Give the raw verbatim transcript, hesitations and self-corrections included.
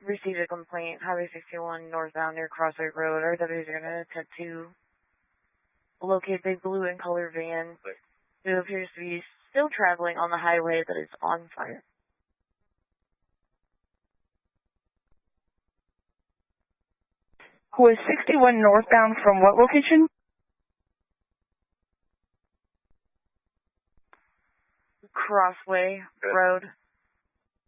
received a complaint, Highway sixty-one northbound near Crossway Road. Our deputies are going to attempt to locate Big Blue in color van who appears to be still traveling on the highway that is on fire. Who is sixty-one northbound from what location? Crossway Road.